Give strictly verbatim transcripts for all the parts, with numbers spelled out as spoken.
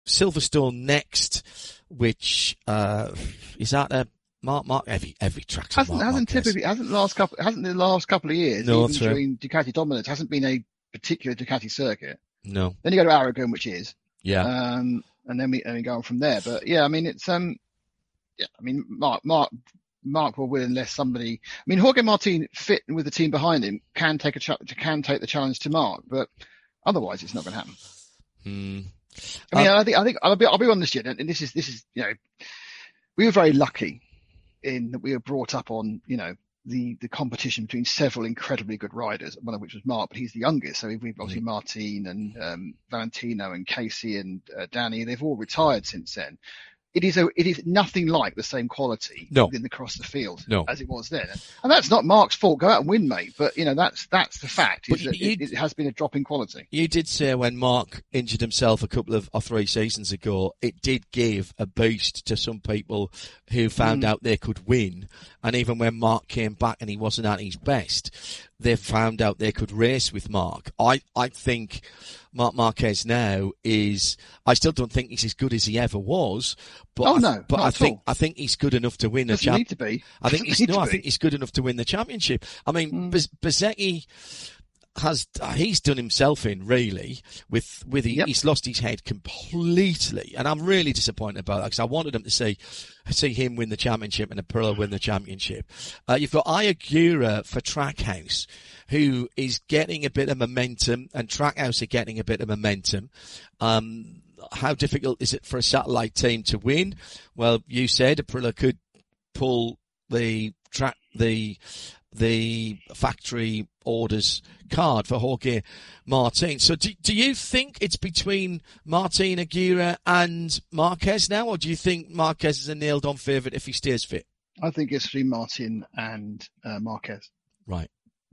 Silverstone next, which uh, is that a Mark Mark every every track's hasn't Mark hasn't Marquez. typically hasn't the last couple hasn't the last couple of years No, even true. during Ducati dominance hasn't been a particular Ducati circuit. No. Then you go to Aragon, which is Yeah. um, and then we and we go on from there. But yeah, I mean it's um yeah, I mean Mark Mark Mark will win unless somebody. I mean Jorge Martin fit with the team behind him can take a ch- can take the challenge to Mark, but otherwise it's not going to happen. Hmm. I mean, Um, I think I think I'll be I'll be honest here, and this is this is you know we were very lucky in that we were brought up on, you know, the, the competition between several incredibly good riders, one of which was Mark, but he's the youngest. So we've obviously Martin and um, Valentino and Casey and uh, Danny. They've all retired since then. It is a, it is nothing like the same quality No. in across the field No. as it was then. And that's not Mark's fault. Go out and win, mate. But, you know, that's that's the fact. Is that you, it, it has been a drop in quality. You did say when Mark injured himself a couple of or three seasons ago, it did give a boost to some people who found Mm. out they could win. And even when Mark came back and he wasn't at his best, they found out they could race with Mark. I, I think Marc Marquez now is, I still don't think he's as good as he ever was, but Oh, I, no, but not I at think, all. I think he's good enough to win a Doesn't champ. need to be. I think Doesn't he's, need no, to I be. think he's good enough to win the championship. I mean, Mm. Bez- Bezzecchi has, he's done himself in really with, with, he, Yep. he's lost his head completely. And I'm really disappointed about that because I wanted him to see, see him win the championship and Aprilia win the championship. Uh, you've got Ayagura for Trackhouse, who is getting a bit of momentum, and Trackhouse are getting a bit of momentum. Um, how difficult is it for a satellite team to win? Well, you said Aprilia could pull the track, the, the factory orders card for Jorge Martin. So do, do you think it's between Martin, Aguirre and Marquez now, or do you think Marquez is a nailed on favourite if he stays fit? I think it's between Martin and uh, Marquez. Right.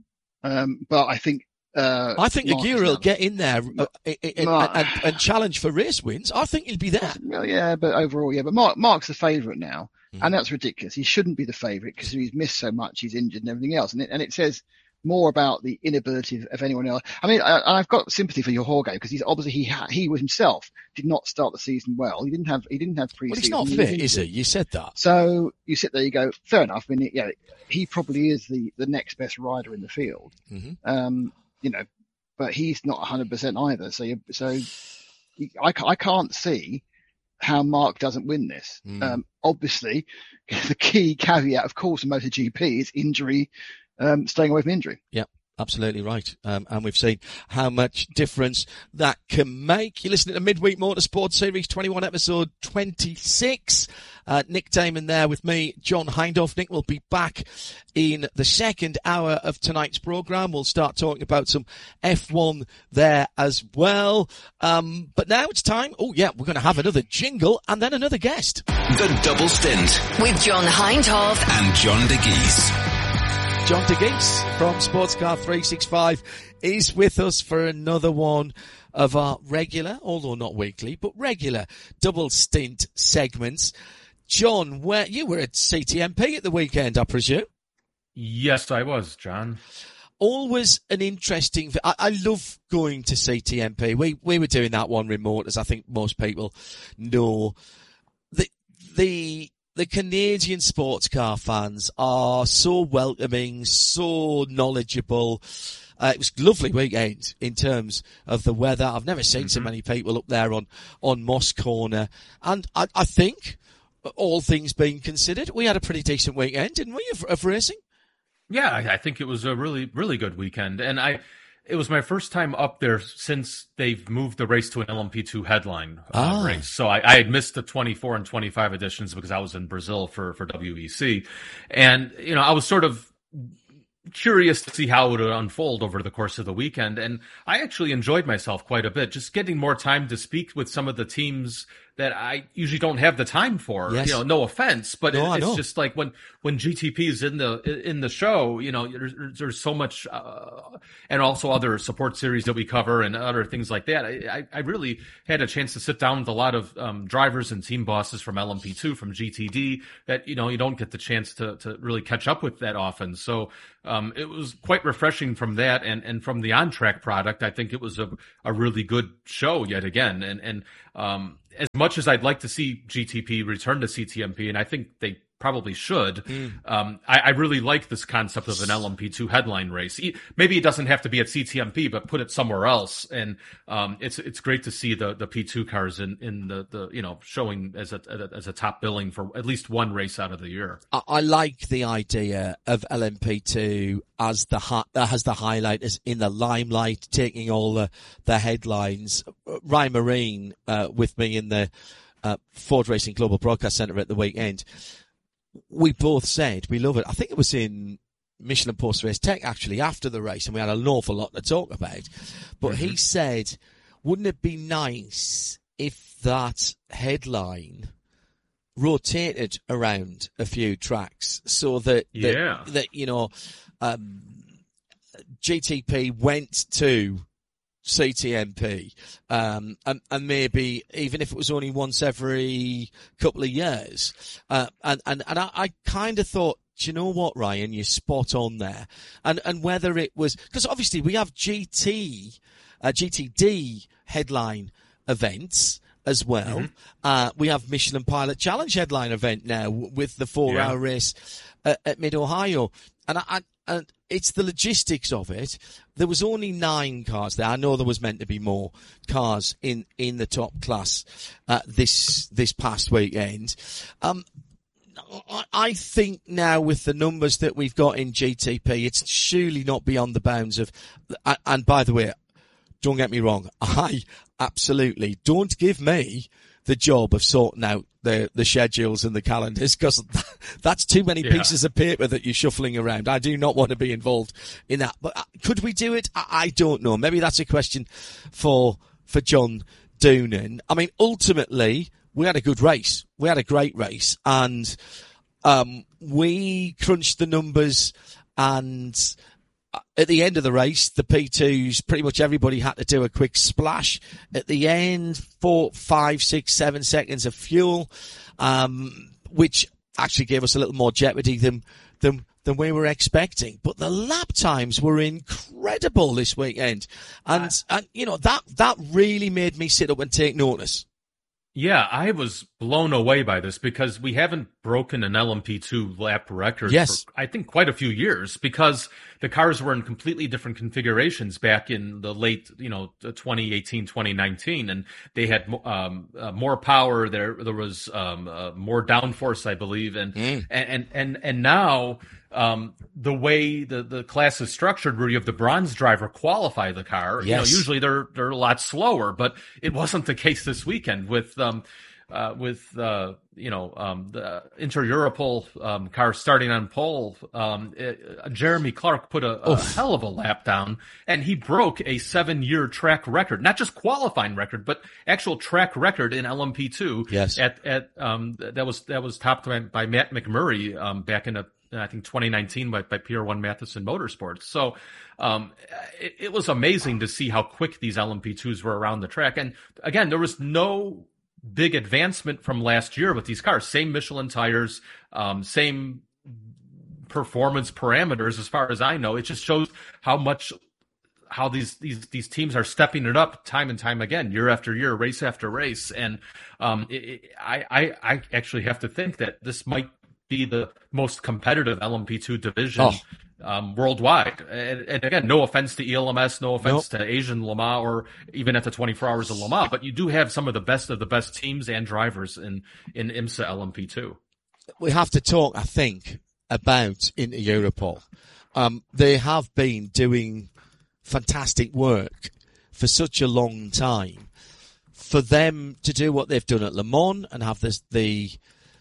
Um, but I think uh, I think Marquez Aguirre will now- get in there uh, and, Mar- and, and challenge for race wins. I think he'll be there. Well, yeah, but overall, yeah. But Mark, Mark's the favourite now, Mhm. and that's ridiculous. He shouldn't be the favourite because he's missed so much, he's injured and everything else. And it, and it says more about the inability of, of anyone else. I mean, I, I've got sympathy for your Jorge because he's obviously he ha- he himself did not start the season well. He didn't have he didn't have pre-season. Well, he's not He was fit, is injured. he? You said that. So you sit there, you go, fair enough. I mean, yeah, he probably is the the next best rider in the field. Mhm. Um, you know, but he's not one hundred percent either. So you, so you, I, ca- I can't see how Mark doesn't win this. Mm. Um, obviously, the key caveat, of course, in MotoGP is injury, um, staying away from injury. Absolutely right. Um, and we've seen how much difference that can make. You're listening to Midweek Motorsport Series twenty-one, episode twenty-six. Uh, Nick Damon there with me, John Hindhaugh. Nick will be back in the second hour of tonight's programme. We'll start talking about some F one there as well. Um, but now it's time. Oh yeah, we're going to have another jingle and then another guest. The Double Stint With John Hindhaugh. and John DeGeese. John DeGeese from Sportscar three sixty-five is with us for another one of our regular, although not weekly, but regular double stint segments. John, where you were at C T M P at the weekend, I presume? Yes, I was, John. Always an interesting. I, I love going to C T M P. We we were doing that one remote, as I think most people know. The the the Canadian sports car fans are so welcoming, so knowledgeable. Uh, it was a lovely weekend in terms of the weather. I've never seen mm-hmm. so many people up there on on Moss Corner, and I, I think, all things being considered, we had a pretty decent weekend, didn't we, of, of racing? Yeah, I, I think it was a really, really good weekend. And I, it was my first time up there since they've moved the race to an L M P two headline uh, Ah. race. So I, I had missed the twenty-four and twenty-five editions because I was in Brazil for, for W E C. And, you know, I was sort of curious to see how it would unfold over the course of the weekend. And I actually enjoyed myself quite a bit, just getting more time to speak with some of the teams that I usually don't have the time for. Yes. You know, no offense, but No, it, I it's know. just like when, when G T P is in the, in the show, you know, there's, there's so much, uh, and also other support series that we cover and other things like that. I, I really had a chance to sit down with a lot of, um, drivers and team bosses from L M P two, from G T D that, you know, you don't get the chance to, to really catch up with that often. So, um, it was quite refreshing from that and, and from the on-track product. I think it was a, a really good show yet again. And, and, um, as much as I'd like to see G T P return to C T M P, and I think they probably should, mm. um, I, I really like this concept of an L M P two headline race. Maybe it doesn't have to be at C T M P, but put it somewhere else. And um, it's it's great to see the the P two cars in in the, the you know showing as a as a top billing for at least one race out of the year. I, I like the idea of L M P two as the ha- as the highlight, as in the limelight, taking all the the headlines. Ryan Marine uh, with me in the uh, Ford Racing Global Broadcast Centre at the weekend. We both said we love it. I think it was in Michelin Post Race Tech actually after the race, and we had an awful lot to talk about. But mm-hmm. he said, wouldn't it be nice if that headline rotated around a few tracks so that, that, yeah. that you know, um, G T P went to C T M P, um, and, and maybe even if it was only once every couple of years. Uh, and, and, and I, I kind of thought, do you know what, Ryan, you're spot on there. And, and whether it was, because obviously we have G T, uh, G T D headline events as well. Mm-hmm. Uh, we have Michelin Pilot Challenge headline event now with the four yeah. hour race at, at Mid-Ohio. And I, I And it's the logistics of it. There was only nine cars there. I know there was meant to be more cars in, in the top class uh, this this past weekend. Um, I think now with the numbers that we've got in G T P, it's surely not beyond the bounds of. And by the way, don't get me wrong, I absolutely don't give me the job of sorting out the the schedules and the calendars, because that's too many yeah. pieces of paper that you're shuffling around. I do not want to be involved in that. But could we do it? I, I don't know. Maybe that's a question for for John Doonan. I mean, ultimately, we had a good race. We had a great race, and um, we crunched the numbers, and at the end of the race, the P twos, pretty much everybody had to do a quick splash. At the end, four, five, six, seven seconds of fuel, um, which actually gave us a little more jeopardy than, than, than we were expecting. But the lap times were incredible this weekend. And, uh, and, you know, that, that really made me sit up and take notice. Yeah, I was blown away by this because we haven't broken an L M P two lap record yes. for, I think, quite a few years, because the cars were in completely different configurations back in the late, you know, twenty eighteen, twenty nineteen, and they had um, uh, more power. There, there was um, uh, more downforce, I believe, and mm. and and and now. Um, the way the, the class is structured, where you have the bronze driver qualify the car, yes. you know, usually they're, they're a lot slower, but it wasn't the case this weekend with, um, uh, with, uh, you know, um, the Inter-Europol, um, car starting on pole. Um, it, uh, Jeremy Clark put a, a hell of a lap down, and he broke a seven year track record, not just qualifying record, but actual track record in L M P two. Yes. At, at, um, that was, that was topped by, by Matt McMurray, um, back in a, I think twenty nineteen by, by P R one Matheson Motorsports. So, um, it, it was amazing to see how quick these L M P twos were around the track. And again, there was no big advancement from last year with these cars. Same Michelin tires, um, same performance parameters as far as I know. It just shows how much, how these, these, these teams are stepping it up time and time again, year after year, race after race. And, um, it, it, I, I, I actually have to think that this might be the most competitive L M P two division oh. um, worldwide. And, and again, no offense to E L M S, no offense nope. to Asian Le Mans, or even at the twenty-four hours of Le Mans, but you do have some of the best of the best teams and drivers in, in IMSA L M P two. We have to talk, I think, about Inter-Europol. Um, they have been doing fantastic work for such a long time. For them to do what they've done at Le Mans and have this, the,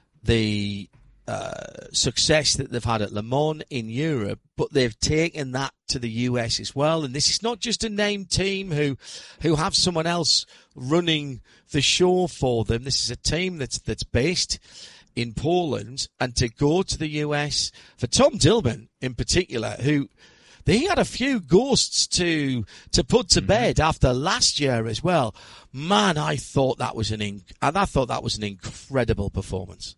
the, Uh, success that they've had at Le Mans in Europe, but they've taken that to the U S as well. And this is not just a named team who, who have someone else running the show for them. This is a team that's, that's based in Poland, and to go to the U S for Tom Dillman in particular, who, he had a few ghosts to, to put to mm-hmm. bed after last year as well. Man, I thought that was an, inc- and I thought that was an incredible performance.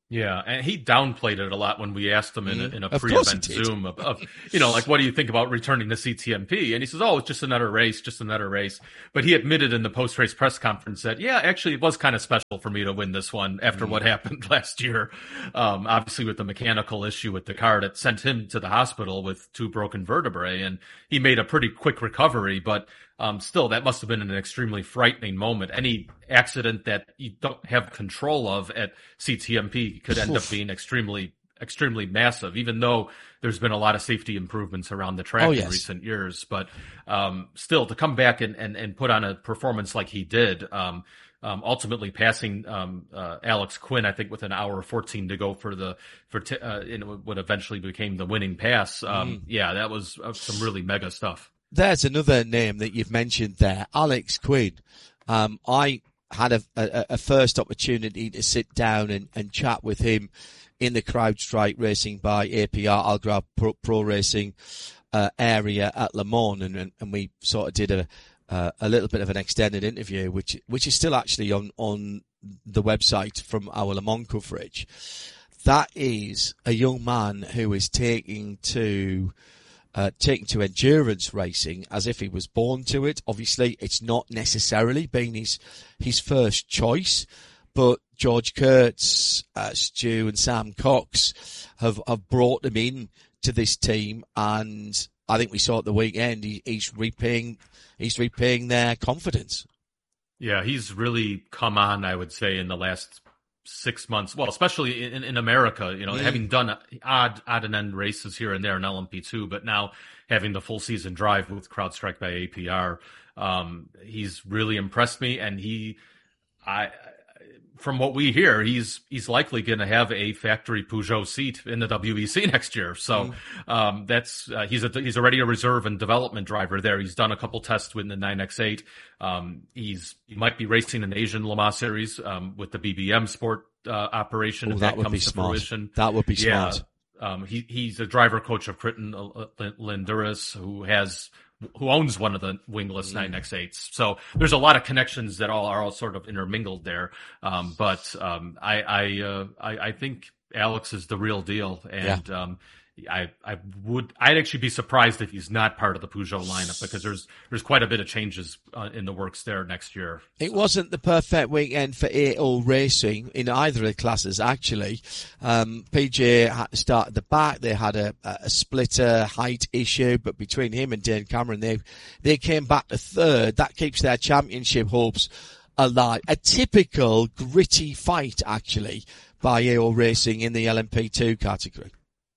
Yeah, and he downplayed it a lot when we asked him in a, in a Of pre-event course he did. Zoom of, of, you know, like, what do you think about returning to C T M P? And he says, oh, it's just another race, just another race. But he admitted in the post-race press conference that, yeah, actually, it was kind of special for me to win this one after mm. what happened last year. Um, obviously, with the mechanical issue with the car that sent him to the hospital with two broken vertebrae, and he made a pretty quick recovery, but Um, still, that must have been an extremely frightening moment. Any accident that you don't have control of at C T M P could end up being extremely, extremely massive, even though there's been a lot of safety improvements around the track oh, in yes. recent years. But um, still, to come back and, and, and put on a performance like he did, um, um, ultimately passing um, uh, Alex Quinn, I think, with an hour fourteen to go for the for t- uh, in what eventually became the winning pass. Um, mm. Yeah, that was uh, some really mega stuff. There's another name that you've mentioned there, Alex Quinn. Um, I had a, a, a first opportunity to sit down and, and chat with him in the CrowdStrike Racing by A P R Algarve Pro, Pro Racing uh, area at Le Mans, and, and, and we sort of did a uh, a little bit of an extended interview, which which is still actually on on the website from our Le Mans coverage. That is a young man who is taking to Uh, taken to endurance racing as if he was born to it. Obviously, it's not necessarily been his his first choice, but George Kurtz, uh, Stu and Sam Cox have, have brought him in to this team, and I think we saw at the weekend he, he's repaying he's repaying their confidence. Yeah, he's really come on, I would say, in the last six months. Well, especially in, in America, you know, mm. having done odd, odd and end races here and there in L M P two, but now having the full season drive with CrowdStrike by A P R, um, he's really impressed me. And he, I, from what we hear, he's, he's likely going to have a factory Peugeot seat in the W E C next year. So, mm. um, that's, uh, he's a, he's already a reserve and development driver there. He's done a couple tests with the nine X eight. Um, he's, he might be racing an Asian Le Mans series, um, with the B B M Sport, uh, operation. Oh, if that, that would comes be to smart. fruition. That would be yeah. smart. Um, he, he's a driver coach of Crichton Linduris, who has, who owns one of the wingless mm. nine X eights. So there's a lot of connections that all are all sort of intermingled there. Um, but, um, I, I, uh, I, I think Alex is the real deal. And, yeah. um, I, I would, I'd actually be surprised if he's not part of the Peugeot lineup, because there's, there's quite a bit of changes uh, in the works there next year. It so. wasn't the perfect weekend for A O Racing in either of the classes, actually. Um, P J had to start at the back. They had a, a splitter height issue, but between him and Dane Cameron, they, they came back to third. That keeps their championship hopes alive. A typical gritty fight, actually, by A O Racing in the L M P two category.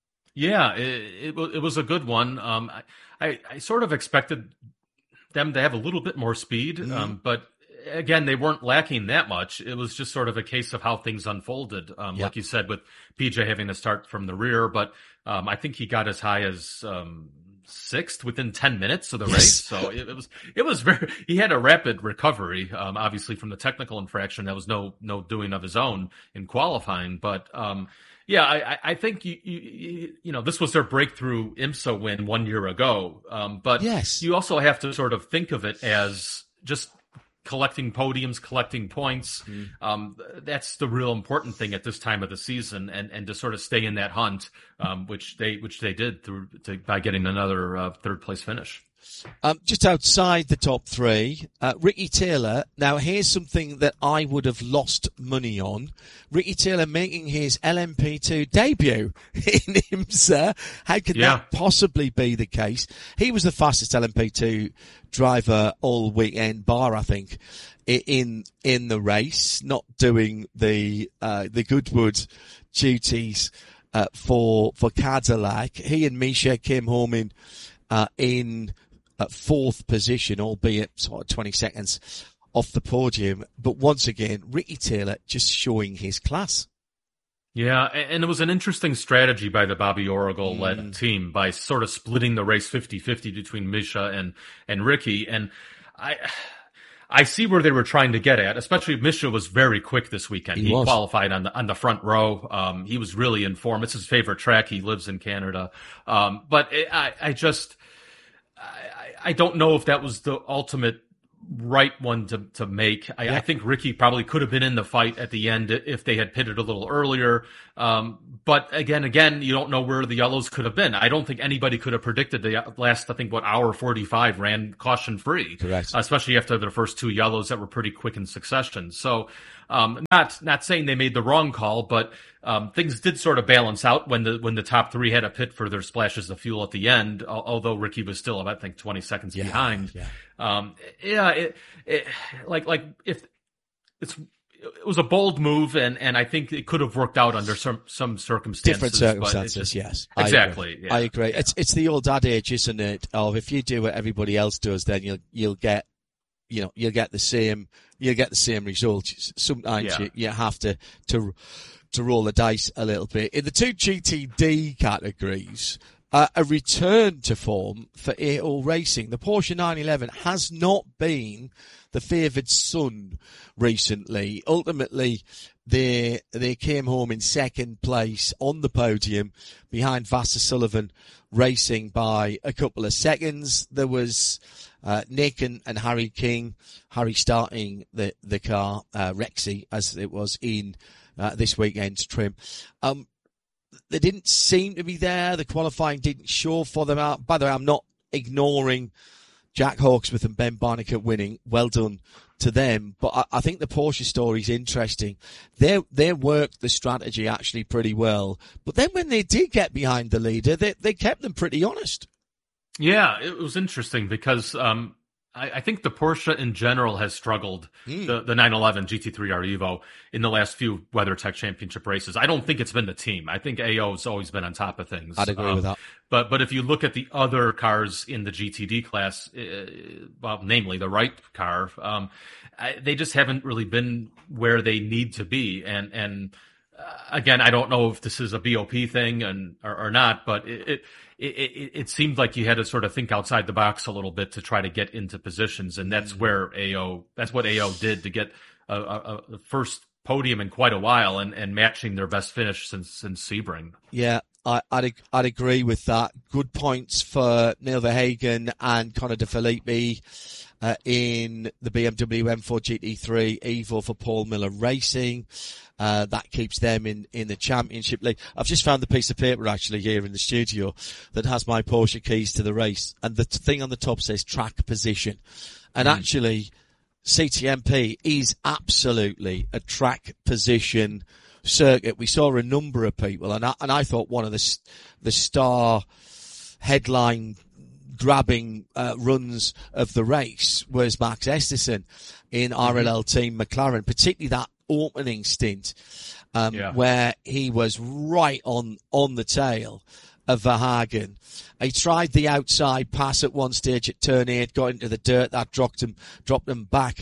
Yeah, it, it, it was a good one. Um, I, I sort of expected them to have a little bit more speed, mm-hmm. um, but again, they weren't lacking that much. It was just sort of a case of how things unfolded. Um, yeah. Like you said, with P J having to start from the rear, but um, I think he got as high as um, sixth within ten minutes of the yes. race. So it, it was, it was very, he had a rapid recovery, um, obviously from the technical infraction. That was no, no doing of his own in qualifying, but, um, yeah, I, I think you, you, you know, this was their breakthrough IMSA win one year ago. Um, but yes. you also have to sort of think of it as just collecting podiums, collecting points. Mm. Um, that's the real important thing at this time of the season, and, and to sort of stay in that hunt, um, which they, which they did through to, by getting another uh, third place finish. Um, just outside the top three, uh, Ricky Taylor. Now, here's something that I would have lost money on. Ricky Taylor making his L M P two debut in IMSA. How could yeah. that possibly be the case? He was the fastest L M P two driver all weekend, bar, I think, in in the race, not doing the uh, the Goodwood duties uh, for for Cadillac. He and Misha came home in uh, in at fourth position, albeit sort of twenty seconds off the podium. But once again, Ricky Taylor just showing his class. Yeah, and it was an interesting strategy by the Bobby Oragle-led mm. team by sort of splitting the race fifty-fifty between Misha and, and Ricky. And I I see where they were trying to get at, especially Misha was very quick this weekend. He, he qualified on the on the front row. Um, he was really in form. It's his favorite track. He lives in Canada. Um, but it, I, I just... I, I don't know if that was the ultimate right one to to make. I, Yeah. I think Ricky probably could have been in the fight at the end if they had pitted a little earlier. Um, but again, again, you don't know where the yellows could have been. I don't think anybody could have predicted the last, I think, what, hour forty-five ran caution free. Correct. Especially after the first two yellows that were pretty quick in succession. So, um, not not saying they made the wrong call, but um, things did sort of balance out when the when the top three had a pit for their splashes of fuel at the end. Although Ricky was still, I think, twenty seconds Yeah, behind. yeah. Um, yeah, it, it, like, like if it's, it was a bold move, and, and I think it could have worked out under some, some circumstances. Different but it circumstances, just- yes. Exactly. I agree. Yeah. I agree. It's, it's the old adage, isn't it? Of if you do what everybody else does, then you'll, you'll get, you know, you'll get the same, you'll get the same results. Sometimes Yeah. you, you have to, to, to roll the dice a little bit. In the two G T D categories, Uh, a return to form for A O Racing. The Porsche nine eleven has not been the favoured son recently. Ultimately, they they came home in second place on the podium behind Vassar Sullivan Racing by a couple of seconds. There was uh, Nick and, and Harry King, Harry starting the the car, uh, Rexy as it was in uh, this weekend's trim. Um, They didn't seem to be there. The qualifying didn't show for them out. By the way, I'm not ignoring Jack Hawksworth and Ben Barnicle winning. Well done to them. But I, I think the Porsche story is interesting. They they worked the strategy actually pretty well. But then when they did get behind the leader, they they kept them pretty honest. Yeah, it was interesting because um, I, I think the Porsche in general has struggled, Mm. the, the nine eleven G T three R Evo, in the last few WeatherTech Championship races. I don't think it's been the team. I think A O's always been on top of things. I'd agree Um, with that. But but if you look at the other cars in the G T D class, uh, well, namely the Wright car, um, I, they just haven't really been where they need to be. And and uh, again, I don't know if this is a B O P thing and or, or not, but it, it it it it seemed like you had to sort of think outside the box a little bit to try to get into positions, and that's where A O that's what A O did to get a, a, a first podium in quite a while, and, and matching their best finish since since Sebring. Yeah, I, I'd I'd agree with that. Good points for Neil Verhagen and Connor De Filippi uh, in the B M W M four G T three Evo for Paul Miller Racing. Uh, that keeps them in, in the championship league. I've just found the piece of paper actually here in the studio that has my Porsche keys to the race, and the t- thing on the top says track position. And mm. actually, C T M P is absolutely a track position circuit. We saw a number of people, and I, and I thought one of the the star headline grabbing uh, runs of the race was Max Esterson in R L L Team McLaren, particularly that opening stint um, yeah. where he was right on on the tail of Verhagen. He tried the outside pass at one stage at turn eight, got into the dirt, that dropped him dropped him back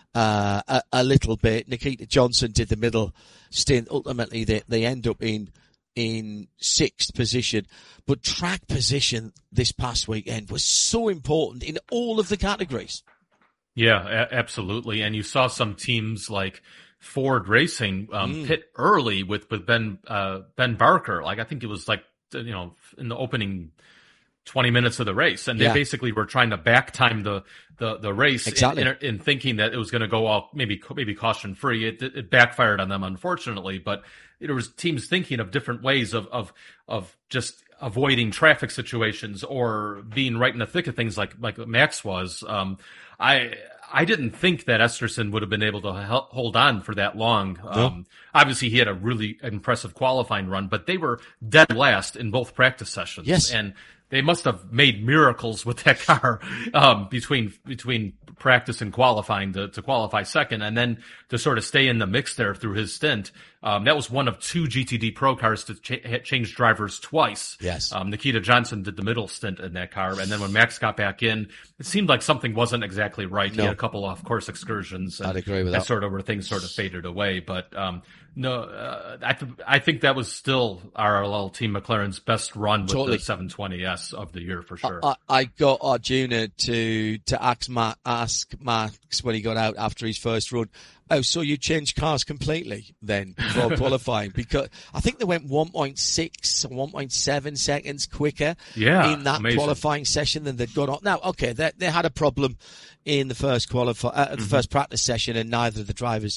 uh, a, a little bit. Nikita Johnson did the middle stint. Ultimately, they they end up in in sixth position. But track position this past weekend was so important in all of the categories. Yeah, a- absolutely. And you saw some teams like Ford Racing um, Mm. pit early with with Ben uh, Ben Barker. Like I think it was like you know in the opening twenty minutes of the race, and they Yeah. basically were trying to back time the the, the race Exactly. in, in, in thinking that it was going to go all maybe maybe caution free. It, it backfired on them, unfortunately. But there was teams thinking of different ways of of of just avoiding traffic situations or being right in the thick of things, like like Max was. Um, I. I didn't think that Esterson would have been able to help hold on for that long. No. Um, obviously he had a really impressive qualifying run, but they were dead last in both practice sessions. Yes. And they must have made miracles with that car, um, between, between practice and qualifying to, to qualify second, and then to sort of stay in the mix there through his stint. Um, that was one of two G T D Pro cars to ch- change drivers twice. Yes. Um, Nikita Johnson did the middle stint in that car, and then when Max got back in, it seemed like something wasn't exactly right. No. He had a couple off-course excursions. And I'd agree with that. that. Sort of where things sort of faded away, but um, no, uh, I th- I think that was still R L L Team McLaren's best run with Totally. the seven twenty S of the year for sure. I, I got Arjuna to to ask, Ma- ask Max when he got out after his first run Oh, so you changed cars completely then before qualifying? Because I think they went one point six or one point seven seconds quicker yeah, in that amazing. qualifying session than they'd gone on. Now, okay, they, they had a problem in the first qualify, uh, the Mm-hmm. first practice session, and neither of the drivers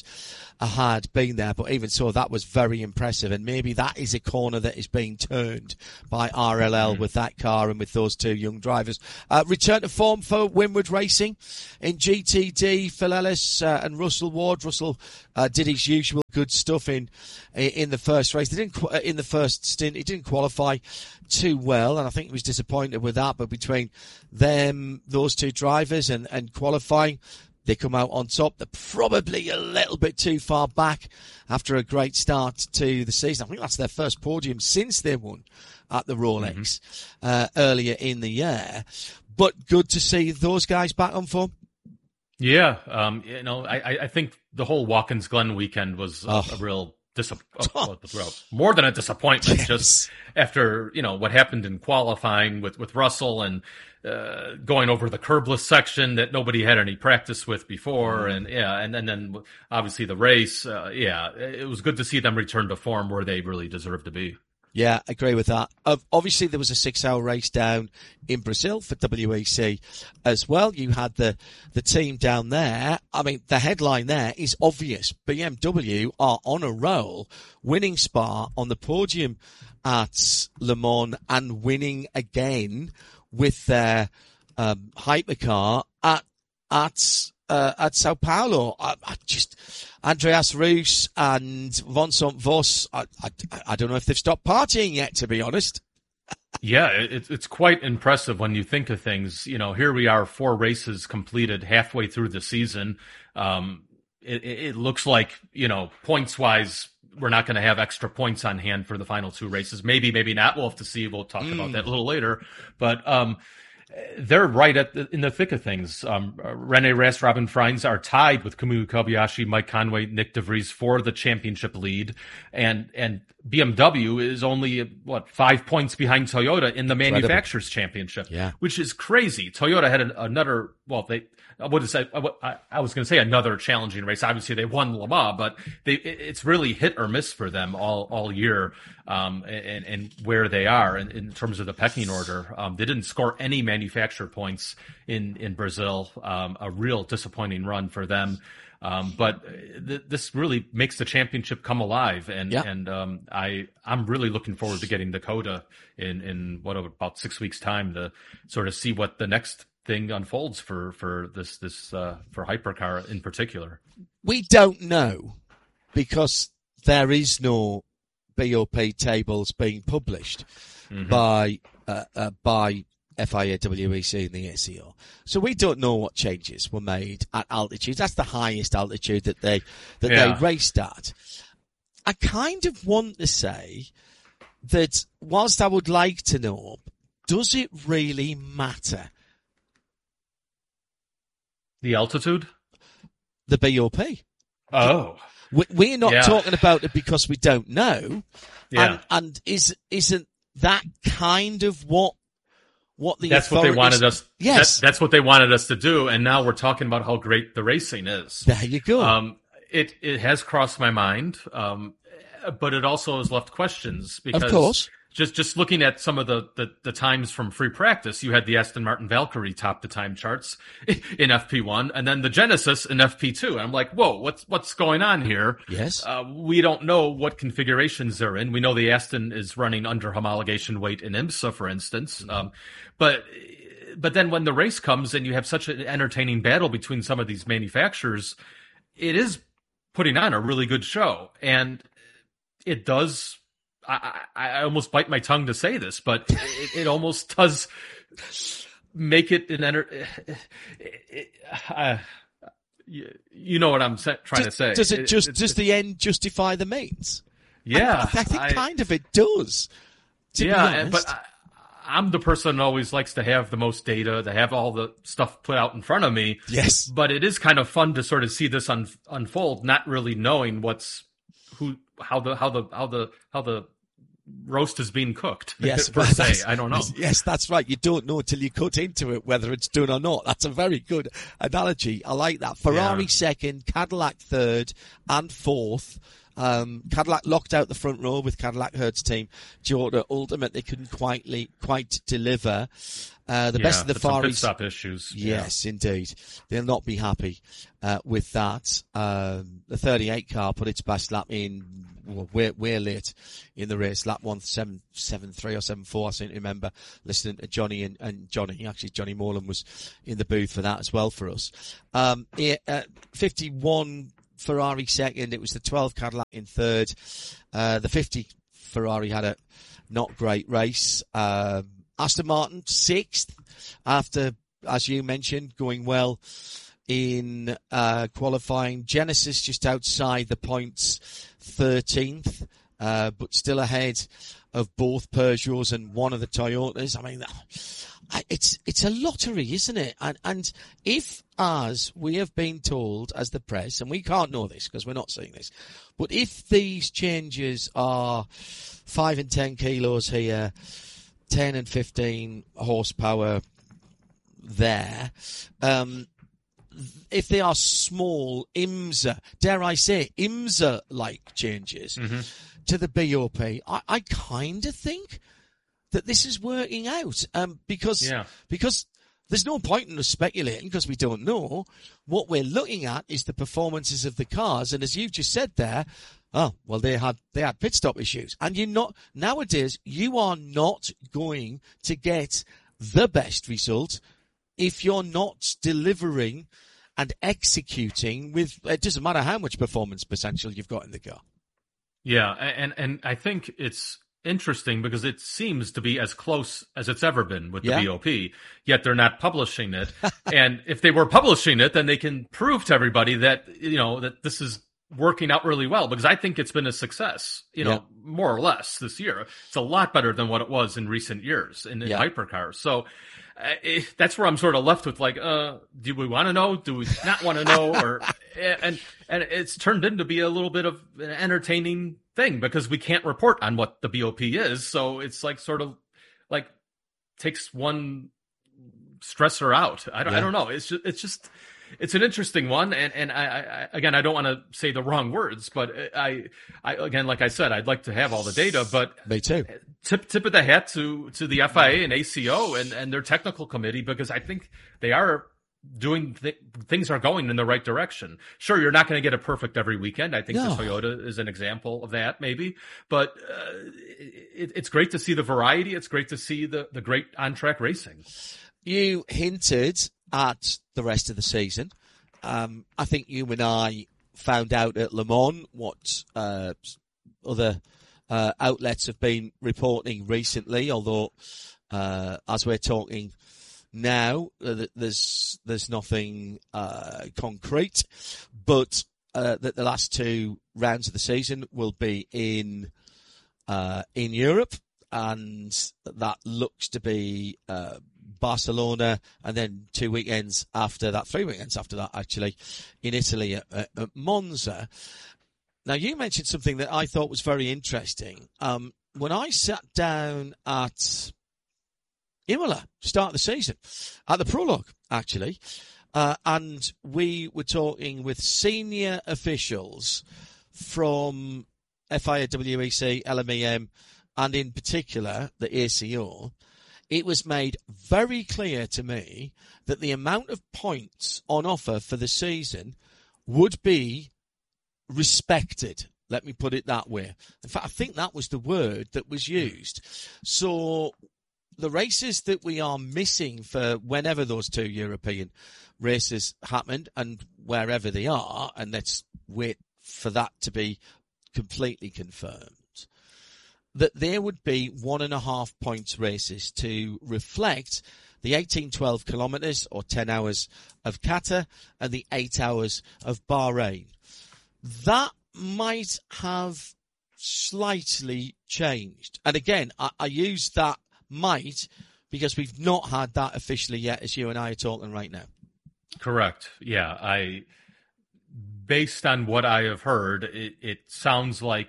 had been there. But even so, that was very impressive. And maybe that is a corner that is being turned by R L L mm-hmm. with that car and with those two young drivers. Uh, return to form for Winward Racing in G T D. Phil Ellis uh, and Russell Ward. Russell uh, did his usual good stuff in in the first race. They didn't in the first stint. He didn't qualify too well, and I think he was disappointed with that. But between them, those two drivers, and and qualifying, they come out on top. They're probably a little bit too far back after a great start to the season. I think that's their first podium since they won at the Rolex mm-hmm. uh, earlier in the year. But good to see those guys back on form. Yeah, um, you know, I, I think the whole Watkins Glen weekend was a, oh. a real disappointment. Oh, more than a disappointment, yes. Just after, you know, what happened in qualifying with, with Russell and uh, going over the curbless section that nobody had any practice with before. Mm. And yeah, and, and then obviously the race. Uh, yeah, it was good to see them return to form where they really deserve to be. Yeah, I agree with that. Uh, obviously, there was a six-hour race down in Brazil for W E C as well. You had the the team down there. I mean, the headline there is obvious. B M W are on a roll, winning Spa, on the podium at Le Mans, and winning again with their um, hypercar at at uh, at Sao Paulo. I, I just Andreas Roos and Vincent Voss, I, I, I don't know if they've stopped partying yet, to be honest. Yeah, it, it's quite impressive when you think of things. You know, here we are, four races completed halfway through the season. Um, it, it looks like, you know, points-wise, we're not going to have extra points on hand for the final two races. Maybe, maybe not. We'll have to see. We'll talk mm. about that a little later. But um they're right at the, in the thick of things. Um, Rene Rast, Robin Freins are tied with Kamui Kobayashi, Mike Conway, Nick DeVries for the championship lead, and and B M W is only what five points behind Toyota in the manufacturers' championship, yeah. which is crazy. Toyota had an, another. Well, they I would say I, I was going to say another challenging race. Obviously, they won Le Mans, but they it's really hit or miss for them all all year, um, and, and where they are in, in terms of the pecking order. Um, they didn't score any manufacturer points in in Brazil. Um, a real disappointing run for them. Um, but th- this really makes the championship come alive, and yeah. and um, I I'm really looking forward to getting Dakota in in what about six weeks time to sort of see what the next thing unfolds for for this this uh, for hypercar in particular. We don't know because there is no B O P tables being published mm-hmm. by uh, uh, by F I A, W E C and the A C O. So we don't know what changes were made at altitude. That's the highest altitude that they that yeah. they raced at. I kind of want to say that whilst I would like to know, does it really matter? The altitude? The B O P. Oh. We, we're not yeah. talking about it because we don't know. Yeah. And, and is, isn't that kind of what What the that's what they wanted us. Yes, that, that's what they wanted us to do, and now we're talking about how great the racing is. There you go. Um, it it has crossed my mind, um, but it also has left questions because of course. just just looking at some of the, the the times from free practice, you had the Aston Martin Valkyrie top the time charts in F P one, and then the Genesis in F P two. And I'm like, whoa, what's what's going on here? Yes, uh, we don't know what configurations they're in. We know the Aston is running under homologation weight in IMSA, for instance. Mm-hmm. Um, But but then when the race comes and you have such an entertaining battle between some of these manufacturers, it is putting on a really good show. And it does, I, I almost bite my tongue to say this, but it, it almost does make it an enter. It, it, uh, you, you know what I'm sa- trying does, to say. Does it just, it, does the end justify the means? Yeah. I, I think I, kind of it does. To yeah, be honest. but I, I'm the person that always likes to have the most data, to have all the stuff put out in front of me. Yes. But it is kind of fun to sort of see this un- unfold, not really knowing what's who, how the, how the, how the, how the roast is being cooked. Yes, per se. I don't know. Yes, that's right. You don't know until you cut into it whether it's done or not. That's a very good analogy. I like that. Ferrari Yeah. second, Cadillac third and fourth. Um, Cadillac locked out the front row with Cadillac Hertz team. Toyota ultimately couldn't quite quite deliver. Uh, the yeah, best of the but some Far pit East. stop issues. Yes, indeed. They'll not be happy uh, with that. Um, the thirty-eight car put its best lap in. Well, we're, we're late in the race. Lap one seven seven three or seven four. I seem to remember listening to Johnny and, and Johnny. Actually, Johnny Morland was in the booth for that as well for us. Um, yeah, uh, fifty-one Ferrari second. It was the twelve Cadillac in third. Uh, the fifty Ferrari had a not great race. Um, Aston Martin sixth after, as you mentioned, going well in uh, qualifying. Genesis just outside the points, thirteenth, uh, but still ahead of both Peugeots and one of the Toyotas. I mean, it's it's a lottery, isn't it? And and if, as we have been told as the press, and we can't know this because we're not seeing this, but if these changes are five and ten kilos here, ten and fifteen horsepower there, um, if they are small IMSA, dare I say IMSA-like changes Mm-hmm. to the B O P, I, I kind of think that this is working out, um, because Yeah. because there's no point in us speculating because we don't know. What we're looking at is the performances of the cars, and as you've just said there, oh well, they had they had pit stop issues, and you're not nowadays. You are not going to get the best result if you're not delivering and executing with. It doesn't matter how much performance potential you've got in the car. Yeah, and and I think it's interesting because it seems to be as close as it's ever been with the Yeah. B O P, yet they're not publishing it. And if they were publishing it, then they can prove to everybody that, you know, that this is working out really well, because I think it's been a success, you know, Yeah. more or less this year. It's a lot better than what it was in recent years in, in Yeah. hypercars. So uh, it, that's where I'm sort of left with, like, uh, do we want to know? Do we not want to know? Or, and, and it's turned into be a little bit of an entertaining thing because we can't report on what the B O P is. So it's like sort of like takes one stressor out. I don't, Yeah. I don't know. It's just, it's just, it's an interesting one. And, and I, I, again, I don't want to say the wrong words, but I, I, again, like I said, I'd like to have all the data, but Me too. tip, tip of the hat to, to the F I A and A C O and, and their technical committee, because I think they are doing th- things are going in the right direction. Sure, you're not going to get it perfect every weekend. I think No. the Toyota is an example of that, maybe. But uh, it, it's great to see the variety. It's great to see the, the great on-track racing. You hinted at the rest of the season. Um, I think you and I found out at Le Mans what uh, other uh, outlets have been reporting recently, although uh, as we're talking now, uh, there's there's nothing uh, concrete, but uh, that the last two rounds of the season will be in uh, in Europe, and that looks to be uh, Barcelona, and then two weekends after that, three weekends after that, actually, in Italy at, at, at Monza. Now, you mentioned something that I thought was very interesting. Um, when I sat down at Imola, start of the season, at the prologue, actually, uh, and we were talking with senior officials from F I A, W E C, L M E M, and in particular the A C O, it was made very clear to me that the amount of points on offer for the season would be respected. Let me put it that way. In fact, I think that was the word that was used. So the races that we are missing for whenever those two European races happened and wherever they are, and let's wait for that to be completely confirmed, that there would be one and a half points races to reflect the eighteen twelve kilometres or ten hours of Qatar and the eight hours of Bahrain. That might have slightly changed. And again, I, I use that might because we've not had that officially yet, as you and I are talking right now. Correct. Yeah. I, based on what I have heard, it, it sounds like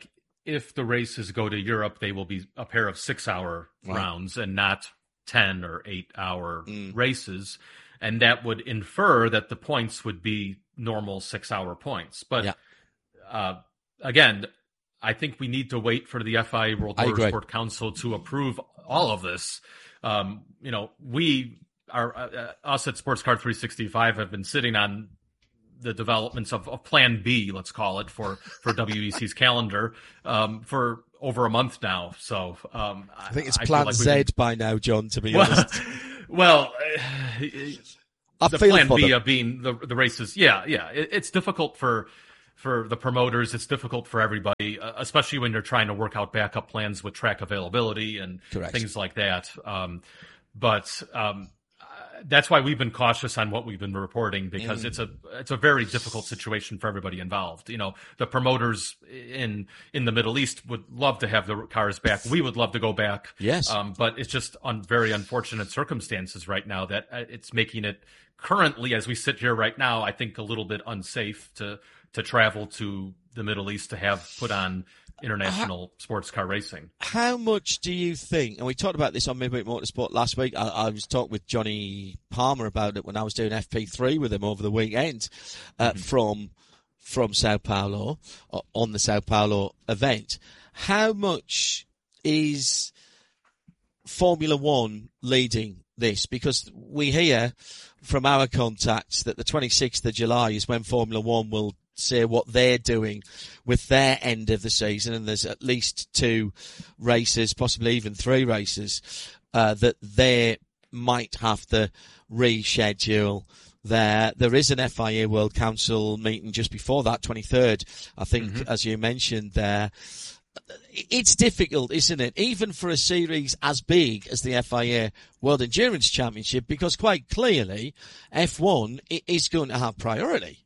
if the races go to Europe, they will be a pair of six-hour Right. rounds and not ten or eight-hour Mm. races, and that would infer that the points would be normal six-hour points. But Yeah. uh, again, I think we need to wait for the F I A World I agree. Motorsport Council to approve all of this. Um, you know, we are uh, us at Sports Car three sixty-five have been sitting on the developments of, of Plan B, let's call it, for for W E C's calendar um, for over a month now. So um, I think it's I feel Plan like we Z can- by now, John. To be well, honest, well, uh, I the feel plan for B them. of being the the races. Yeah, yeah. It, it's difficult for for the promoters. It's difficult for everybody, uh, especially when you're trying to work out backup plans with track availability and Correct. things like that. Um, but um, uh, that's why we've been cautious on what we've been reporting, because Mm. it's a it's a very difficult situation for everybody involved. You know, the promoters in in the Middle East would love to have the cars back. We would love to go back. Yes. Um, but it's just on very unfortunate circumstances right now that uh, it's making it currently, as we sit here right now, I think a little bit unsafe to to travel to the Middle East to have put on international sports car racing. How much do you think, and we talked about this on Midweek Motorsport last week, I, I was talking with Johnny Palmer about it when I was doing F P three with him over the weekend uh, Mm-hmm. from from Sao Paulo, uh, on the Sao Paulo event. How much is Formula One leading this? Because we hear from our contacts that the twenty-sixth of July is when Formula One will say what they're doing with their end of the season, and there's at least two races, possibly even three races, uh, that they might have to reschedule. There, there is an F I A World Council meeting just before that, twenty-third, I think, Mhm. as you mentioned there. It's difficult, isn't it? Even for a series as big as the F I A World Endurance Championship, because quite clearly F one i- is going to have priority.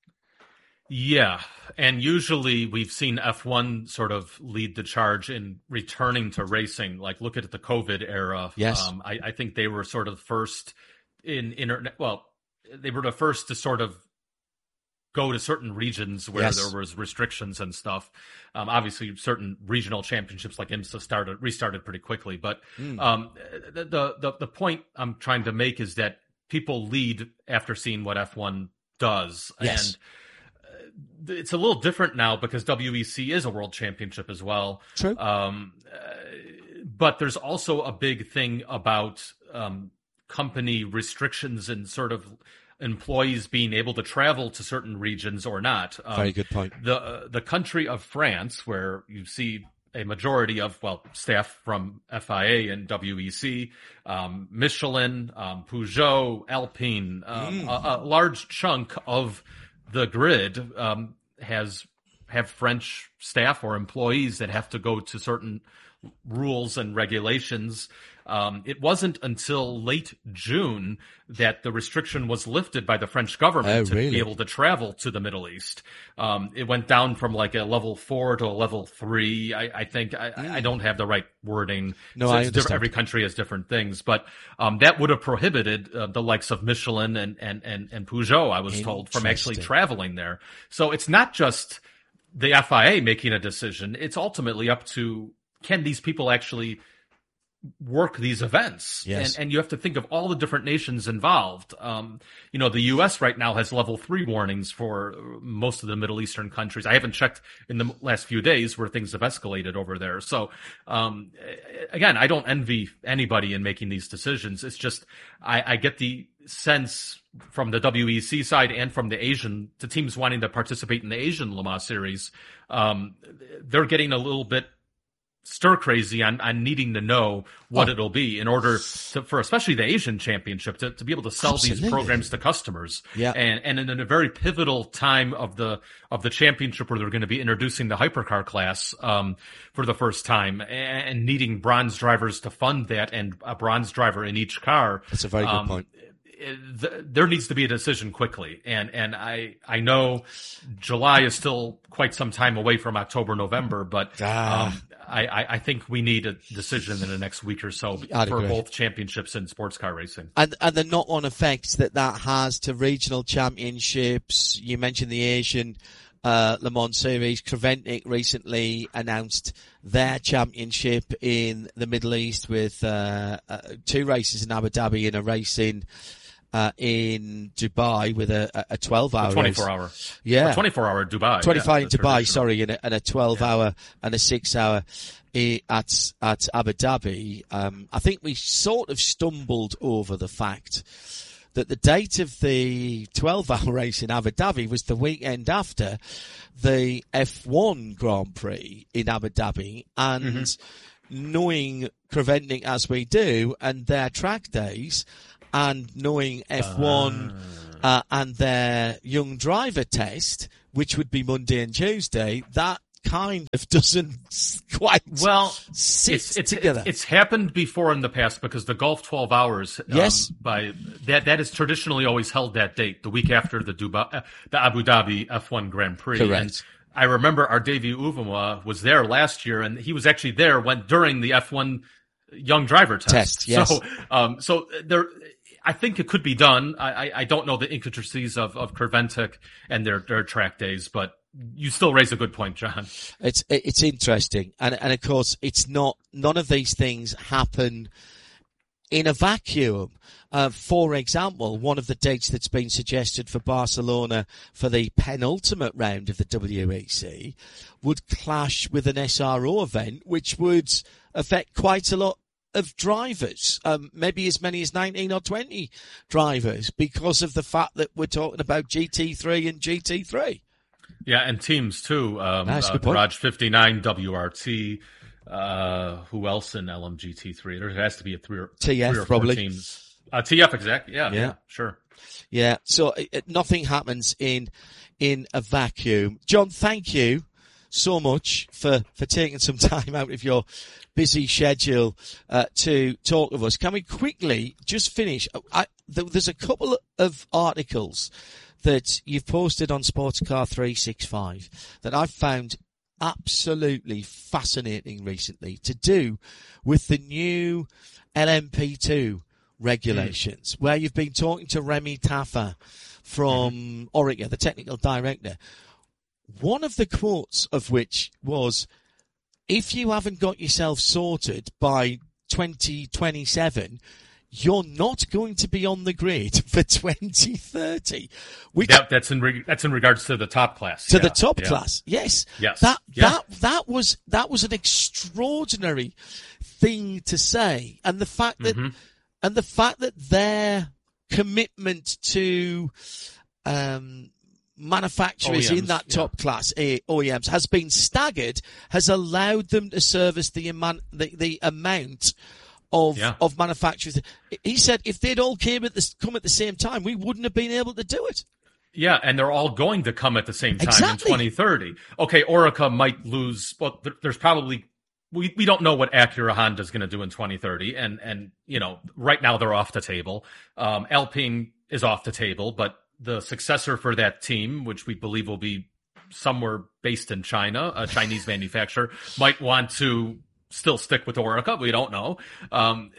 Yeah, and usually we've seen F one sort of lead the charge in returning to racing. Like, look at the COVID era. Yes. Um, I, I think they were sort of first in internet. Well, they were the first to sort of go to certain regions where Yes. there was restrictions and stuff. Um, obviously, certain regional championships like IMSA started restarted pretty quickly. But Mm. um, the, the the the point I'm trying to make is that people lead after seeing what F one does. Yes. And it's a little different now because W E C is a world championship as well. True. Um, uh, but there's also a big thing about um, company restrictions and sort of employees being able to travel to certain regions or not. Um, Very good point. The uh, the country of France, where you see a majority of, well, staff from F I A and W E C, um, Michelin, um, Peugeot, Alpine, um, Mm. a, a large chunk of the grid um, has have French staff or employees that have to go to certain rules and regulations. Um, it wasn't until late June that the restriction was lifted by the French government Oh, to really? be able to travel to the Middle East. Um, it went down from like a level four to a level three. I, I think I, I don't have the right wording. No, So I it's different- understand. Every country has different things, but um, that would have prohibited uh, the likes of Michelin and and and, and Peugeot, I was told, from actually Interesting. traveling there. So it's not just the F I A making a decision. It's ultimately up to, can these people actually work these events? Yes. And, and you have to think of all the different nations involved. Um, you know, the U S right now has level three warnings for most of the Middle Eastern countries. I haven't checked in the last few days where things have escalated over there. So, um, again, I don't envy anybody in making these decisions. It's just, I, I get the sense from the W E C side and from the Asian, the teams wanting to participate in the Asian Le Mans series, um, they're getting a little bit stir crazy on, on needing to know what Oh. it'll be in order to, for especially the Asian championship to, to be able to sell Absolutely. these programs to customers. Yeah. And, and in a very pivotal time of the, of the championship where they're going to be introducing the hypercar class, um, for the first time and, and needing bronze drivers to fund that and a bronze driver in each car. That's a very good um, point. th- there needs to be a decision quickly. And, and I, I know July is still quite some time away from October, November, but, Ah. um, I, I, I think we need a decision in the next week or so I'd for agree. both championships and sports car racing. And, and the knock-on effects that that has to regional championships. You mentioned the Asian uh, Le Mans Series. Creventic recently announced their championship in the Middle East with uh, uh, two races in Abu Dhabi and a race in uh, in Dubai with a, a twelve hour twenty-four race. hour. Yeah. twenty-four hour Dubai. twenty-five yeah, in Dubai, sorry, and a, and a twelve hour yeah. and a six hour at at Abu Dhabi. Um, I think we sort of stumbled over the fact that the date of the twelve hour race in Abu Dhabi was the weekend after the F one Grand Prix in Abu Dhabi, and mm-hmm. knowing Creventic as we do and their track days, and knowing F one uh. Uh, and their young driver test, which would be Monday and Tuesday, that kind of doesn't quite well sit it's, it's, together. It's happened before in the past because the Gulf twelve hours, yes, um, by that that is traditionally always held that date, the week after the Dubai, uh, the Abu Dhabi F one Grand Prix. Correct. And I remember our Davey Uvuma was there last year, and he was actually there when during the F one young driver test. test yes. So, um, so there. I think it could be done. I, I, I don't know the intricacies of, of Creventic and their, their track days, but you still raise a good point, John. It's, it's interesting. And, and of course, it's not, none of these things happen in a vacuum. Uh, for example, one of the dates that's been suggested for Barcelona for the penultimate round of the W E C would clash with an S R O event, which would affect quite a lot of drivers, um, maybe as many as nineteen or twenty drivers, because of the fact that we're talking about G T three and G T three. Yeah, and teams too. Um, That's uh, a good point. Garage fifty-nine, W R T, uh, who else in L M G T three? There has to be a three or, T F three or probably. four teams. Uh, T F, exactly. Yeah, yeah, yeah, sure. Yeah, so it, it, nothing happens in in a vacuum. John, thank you so much for, for taking some time out of your busy schedule uh, to talk with us. Can we quickly just finish? I, there's a couple of articles that you've posted on Sportscar three sixty-five that I've found absolutely fascinating recently, to do with the new L M P two regulations, mm. where you've been talking to Remy Taffa from mm-hmm. Orica, the technical director. One of the quotes of which was, if you haven't got yourself sorted by twenty twenty-seven, you're not going to be on the grid for twenty thirty. Which, that, that's in re- that's in regards to the top class. To yeah, the top yeah. class, yes. Yes. That yeah. that that was that was an extraordinary thing to say, and the fact that mm-hmm. and the fact that their commitment to um manufacturers O E Ms, in that yeah. top class O E Ms has been staggered, has allowed them to service the amount the, the amount of yeah. of manufacturers. He said if they'd all came at this come at the same time, we wouldn't have been able to do it. Yeah, and they're all going to come at the same time exactly. in twenty thirty. Okay, Orica might lose. Well, there, there's probably we we don't know what Acura Honda is going to do in twenty thirty, and and you know right now they're off the table. Um, Alpine is off the table, but the successor for that team, which we believe will be somewhere based in China, a Chinese manufacturer, might want to still stick with Orica. We don't know. Um,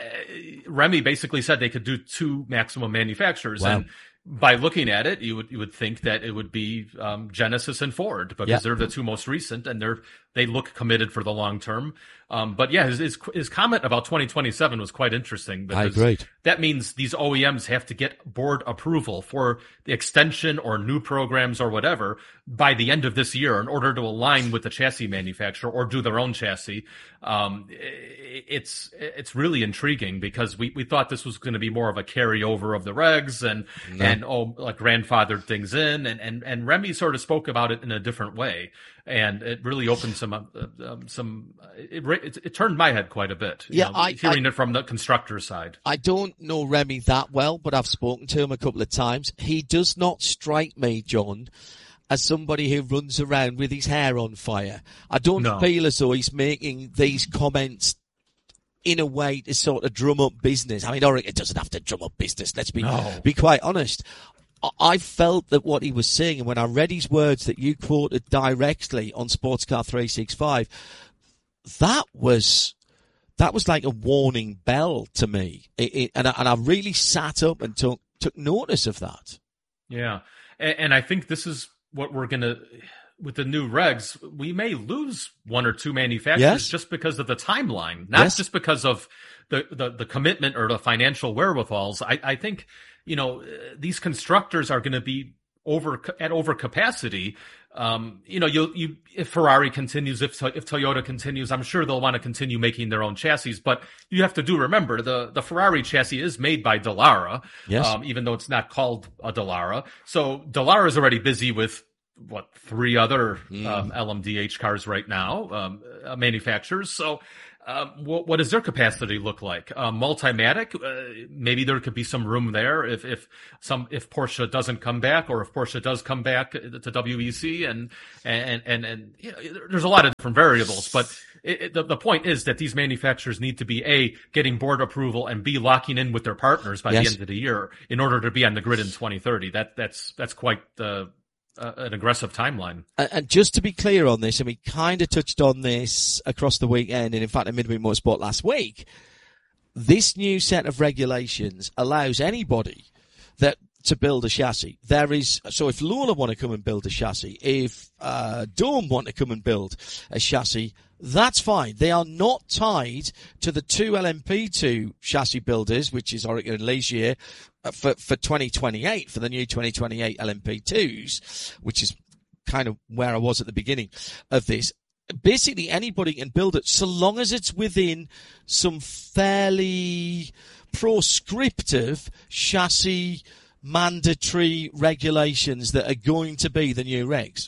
Remy basically said they could do two maximum manufacturers. Wow. And by looking at it, you would you would think that it would be um, Genesis and Ford, because yeah. they're the two most recent, and they're they look committed for the long term. Um, but yeah, his, his his comment about twenty twenty-seven was quite interesting. I agree. That means these O E Ms have to get board approval for the extension or new programs or whatever by the end of this year in order to align with the chassis manufacturer or do their own chassis. Um, it's it's really intriguing, because we, we thought this was going to be more of a carryover of the regs and no. and oh like grandfathered things in, and, and and Remy sort of spoke about it in a different way, and it really opened some uh, um, some it, it, it turned my head quite a bit. Yeah, you know, I, hearing I, it from the constructor side. I don't know Remy that well, but I've spoken to him a couple of times. He does not strike me, John, as somebody who runs around with his hair on fire. I don't no. feel as though he's making these comments in a way to sort of drum up business. I mean, Orica doesn't have to drum up business. Let's be no. be quite honest. I felt that what he was saying, and when I read his words that you quoted directly on Sportscar three sixty-five, that was that was like a warning bell to me, it, it, and I, and I really sat up and took took notice of that. Yeah, and, and I think this is what we're going to, with the new regs, we may lose one or two manufacturers yes. just because of the timeline, not yes. just because of the, the, the commitment or the financial wherewithals. I, I think, you know, these constructors are going to be over at over capacity. Um, you know, you, you, if Ferrari continues, if, if Toyota continues, I'm sure they'll want to continue making their own chassis, but you have to do remember the, the Ferrari chassis is made by Dallara, yes. um, even though it's not called a Dallara. So Dallara is already busy with what, three other, mm. um, L M D H cars right now, um, uh, manufacturers. So, Um, what, what does their capacity look like? Um, Multimatic, uh, maybe there could be some room there if, if some, if Porsche doesn't come back, or if Porsche does come back to W E C, and, and, and, and, you know, there's a lot of different variables, but it, it, the, the point is that these manufacturers need to be A, getting board approval, and B, locking in with their partners by yes. the end of the year in order to be on the grid in twenty thirty. That, that's, that's quite the, Uh, an aggressive timeline. And, and just to be clear on this, and we kind of touched on this across the weekend, and in fact in Midweek Motorsport last week, this new set of regulations allows anybody that to build a chassis. There is, so if Lola want to come and build a chassis, if uh, Dawn want to come and build a chassis, that's fine. They are not tied to the two L M P two chassis builders, which is Oreca and Ligier, for, for twenty twenty-eight, for the new twenty twenty-eight L M P twos, which is kind of where I was at the beginning of this. Basically, anybody can build it so long as it's within some fairly proscriptive chassis mandatory regulations that are going to be the new regs.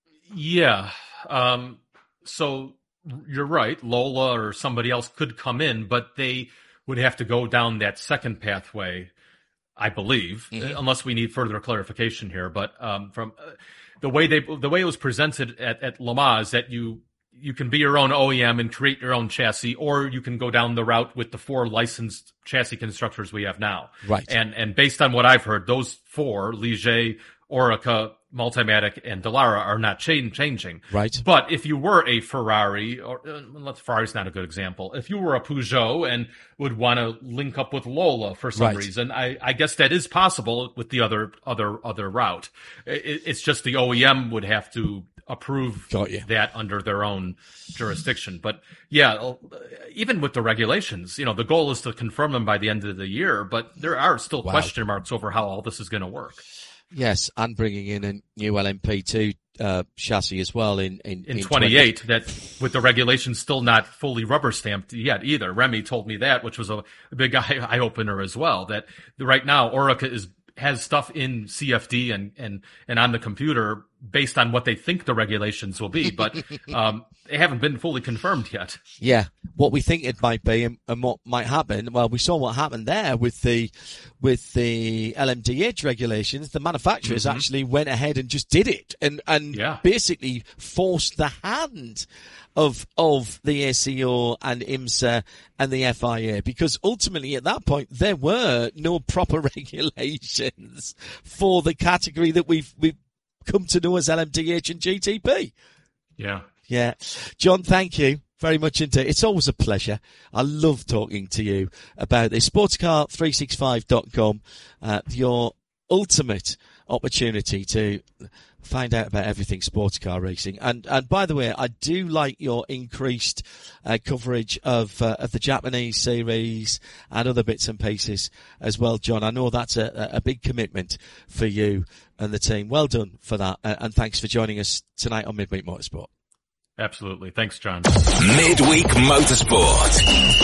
Yeah. Um, so you're right. Lola or somebody else could come in, but they would have to go down that second pathway, I believe, mm-hmm. unless we need further clarification here. But um, from uh, the way they, the way it was presented at, at Le Mans, that you you can be your own O E M and create your own chassis, or you can go down the route with the four licensed chassis constructors we have now. Right. And and based on what I've heard, those four, Ligier, Oreca, Multimatic, and Dallara, are not cha- changing. Right. But if you were a Ferrari, or uh, Ferrari's not a good example, if you were a Peugeot and would want to link up with Lola for some right. reason, I, I guess that is possible with the other other other route. It, it's just the O E M would have to approve that under their own jurisdiction. But yeah, even with the regulations, you know, the goal is to confirm them by the end of the year, but there are still wow. question marks over how all this is going to work. Yes, and bringing in a new L M P two uh, chassis as well in in, in, in twenty-eight. twenty That with the regulations still not fully rubber stamped yet either. Remy told me that, which was a, a big eye, eye opener as well. That the, right now Oreca is has stuff in C F D and and and on the computer based on what they think the regulations will be, but um they haven't been fully confirmed yet. Yeah, what we think it might be and, and what might happen. Well, we saw what happened there with the with the L M D H regulations. The manufacturers mm-hmm. actually went ahead and just did it, and and yeah. basically forced the hand of of the A C O and IMSA and the F I A, because ultimately at that point there were no proper regulations for the category that we've we've come to know as L M D H and G T P. Yeah. Yeah. John, thank you very much indeed. It's always a pleasure. I love talking to you about this. Sportscar three sixty-five dot com, uh, your ultimate opportunity to find out about everything sports car racing. And and by the way, I do like your increased uh, coverage of uh, of the Japanese series and other bits and pieces as well, John. I know that's a, a big commitment for you and the team. Well done for that, uh, and thanks for joining us tonight on Midweek Motorsport. Absolutely. Thanks, John. Midweek Motorsport.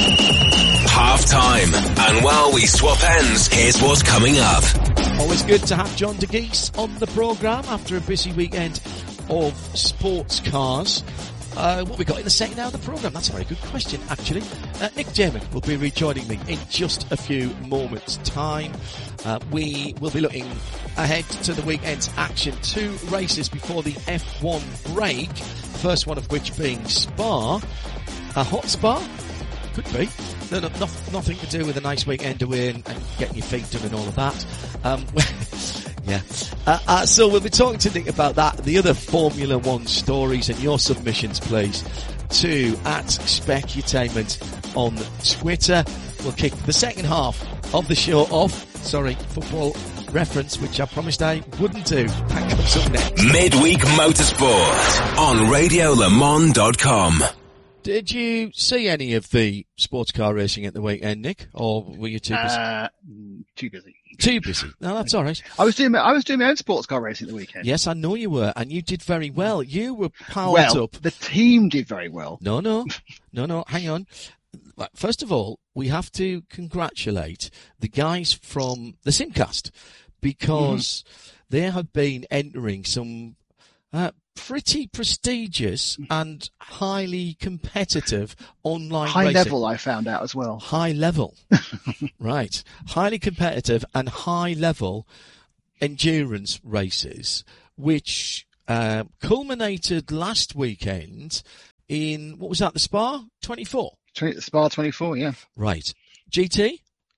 Half time. And while we swap ends, here's what's coming up. Always good to have John DeGeese on the programme after a busy weekend of sports cars. Uh, what we got in the second hour of the programme? That's a very good question, actually. Uh, Nick Damon will be rejoining me in just a few moments' time. Uh, we will be looking ahead to the weekend's action. Two races before the F one break. First one of which being Spa. A hot Spa? Could be. No, no, no, nothing to do with a nice weekend away and, and getting your feet done and all of that. Um, yeah. Uh, uh, so we'll be talking to Nick about that, the other Formula One stories, and your submissions, please, to at Specutainment on Twitter. We'll kick the second half of the show off. Sorry, football reference, which I promised I wouldn't do. That comes up next. Midweek Motorsport on radio le mans dot com. Did you see any of the sports car racing at the weekend, Nick? Or were you too busy? Uh, too busy. Too busy. No, that's all right. I was doing my, I was doing my own sports car racing at the weekend. Yes, I know you were, and you did very well. You were powered well, up. the team did very well. No, no, no, no. Hang on. First of all, we have to congratulate the guys from the Simcast because mm-hmm. they have been entering some uh, pretty prestigious and highly competitive online High racing. level, I found out as well. High level. Right. Highly competitive and high level endurance races, which uh, culminated last weekend in, what was that, the Spa twenty-four? Spa twenty-four, yeah. Right. G T?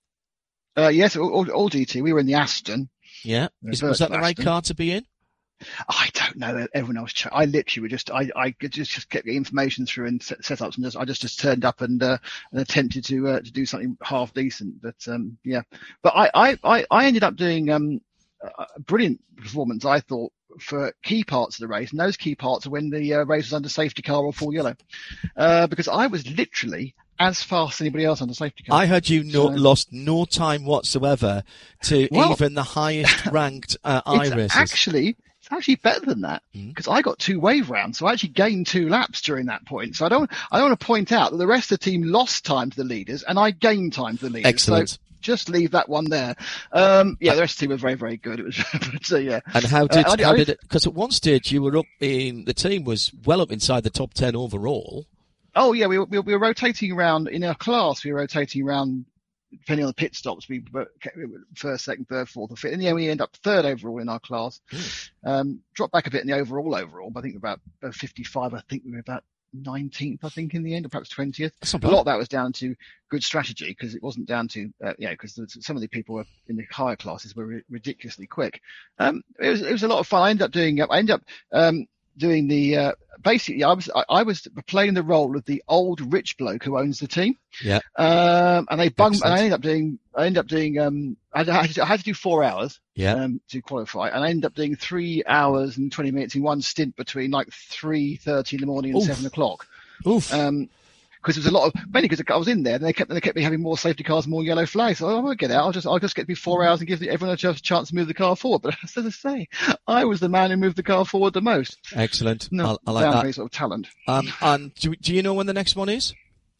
Uh, yes, all, all, all G T. We were in the Aston. Yeah. Is, was that the right car to be in? I don't know. Everyone else, ch- I literally would just, I, I could just, just get the information through and set, set ups, and just, I just, just turned up and, uh, and attempted to, uh, to do something half decent. But, um, yeah, but I, I, I, I ended up doing, um, a brilliant performance, I thought, for key parts of the race. And those key parts are when the uh, race was under safety car or full yellow. Uh, because I was literally as fast as anybody else under safety car. I heard you no, so, lost no time whatsoever to well, even the highest ranked, uh, I races. Actually, It's actually better than that because mm. I got two wave rounds, so I actually gained two laps during that point. So I don't, I don't want to point out that the rest of the team lost time to the leaders and I gained time to the leaders. Excellent. So just leave that one there. Um, yeah, the rest of the team were very, very good. It was, but, uh, yeah. And how did, uh, how I, did it? Because at one stage you were up in the team was well up inside the top ten overall. Oh yeah, we were, we were rotating around in our class. We were rotating around. Depending on the pit stops, we were first, second, third, fourth, or fifth. In the end, we end up third overall in our class. Mm. Um, dropped back a bit in the overall overall, but I think about fifty-five. I think we were about nineteenth, I think, in the end, or perhaps twentieth. A lot of that was down to good strategy because it wasn't down to, uh, yeah, because some of the people were in the higher classes were ri- ridiculously quick. Um, it was, it was a lot of fun. I ended up doing, I ended up, um, doing the, uh, basically I was, I, I was playing the role of the old rich bloke who owns the team. Yeah. Um, and they bunged, and I ended up doing, I ended up doing, um, I had to, I had to do four hours. Yeah. Um, to qualify, and I ended up doing three hours and twenty minutes in one stint between like three thirty in the morning and Oof. seven o'clock. Oof. Um, because there was a lot of, mainly because I was in there, and they kept, they kept me having more safety cars, more yellow flags. So I won't get out. I'll just, I'll just get me four hours and give everyone a chance to move the car forward. But as I say, I was the man who moved the car forward the most. Excellent. No, I, I like that. Any sort of talent. Um, and do, do you know when the next one is?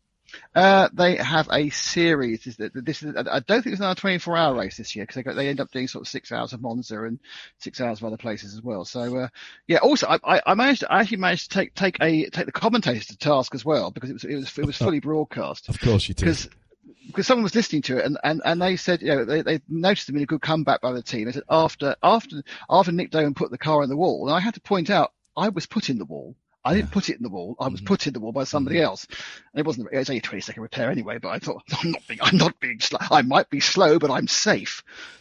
Uh, they have a series. This is, this is, I don't think it's another twenty-four hour race this year because they, they end up doing sort of six hours of Monza and six hours of other places as well. So, uh, yeah, also I, I, I managed to, I actually managed to take, take a, take the commentators to task as well because it was, it was, it was fully broadcast. Of course you did. Because, because someone was listening to it and, and, and they said, you know, they, they noticed them in a good comeback by the team. They said after, after, after Nick Doan put the car in the wall, and I had to point out, I was put in the wall. I didn't put it in the wall. I was mm-hmm. put in the wall by somebody mm-hmm. else. And it wasn't, it was only a twenty second repair anyway, but I thought, I'm not being, I'm not being slow. I might be slow, but I'm safe.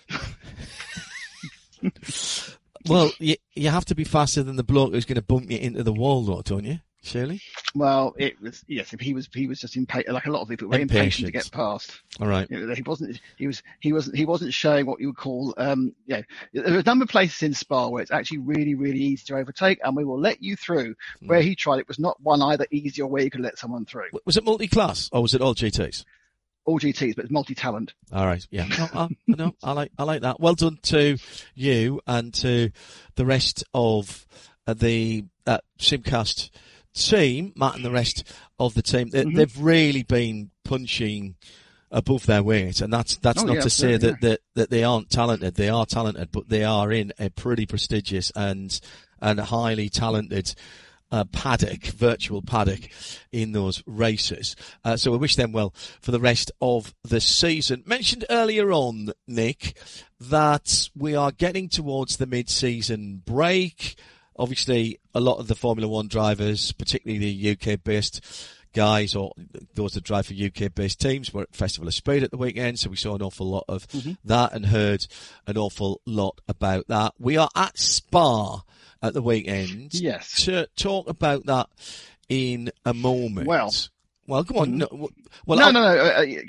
Well, you, you have to be faster than the bloke who's going to bump you into the wall, though, don't you? Shirley? Well, it was, yes, he was, he was just impatient, like a lot of people were impatient to get past. All right. You know, he wasn't, he was, he wasn't, he wasn't showing what you would call, um, you know, there are a number of places in Spa where it's actually really, really easy to overtake, and we will let you through. Mm. Where he tried, it was not one either easy or where you could let someone through. Was it multi-class or was it all G Ts? All G Ts, but it's multi-talent. All right. Yeah. No, I, no, I like, I like that. Well done to you and to the rest of uh, the, uh, Simcast team, Matt and the rest of the team. They, mm-hmm. They've really been punching above their weight, and that's that's oh, not yeah, to say yeah. that, that that they aren't talented. They are talented, but they are in a pretty prestigious and and highly talented uh, paddock, virtual paddock, in those races. Uh, so we wish them well for the rest of the season. Mentioned earlier on, Nick, that we are getting towards the mid-season break. Obviously, a lot of the Formula One drivers, particularly the U K-based guys or those that drive for U K-based teams, were at Festival of Speed at the weekend, so we saw an awful lot of mm-hmm. that and heard an awful lot about that. We are at Spa at the weekend. Yes. To talk about that in a moment. Well, well, come on. Mm-hmm. No, well, no, I'll, no, no, uh, uh, come on.